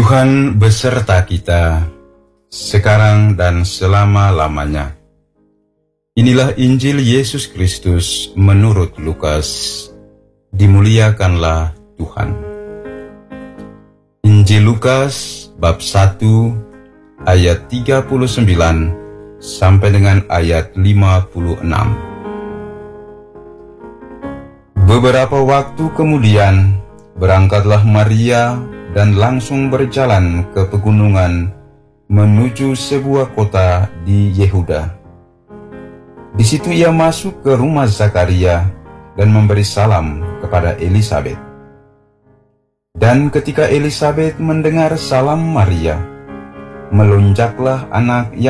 Tuhan beserta kita, sekarang dan selama-lamanya. Inilah Injil Yesus Kristus menurut Lukas. Dimuliakanlah Tuhan. Injil Lukas bab 1 ayat 39 sampai dengan ayat 56. Beberapa waktu kemudian berangkatlah Maria dan langsung berjalan ke pegunungan menuju sebuah kota di Yehuda. Di situ ia masuk ke rumah Zakaria dan memberi salam kepada Elisabet. Dan ketika Elisabet mendengar salam Maria, melonjaklah anak